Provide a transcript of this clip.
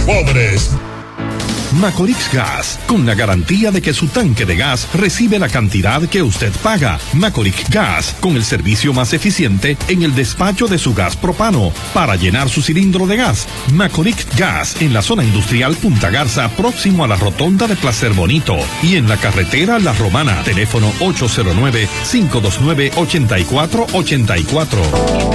pobres. Macorix Gas, con la garantía de que su tanque de gas recibe la cantidad que usted paga. Macorix Gas, con el servicio más eficiente en el despacho de su gas propano para llenar su cilindro de gas. Macorix Gas, en la zona industrial Punta Garza, próximo a la rotonda de Placer Bonito, y en la carretera La Romana. Teléfono 809-529-8484.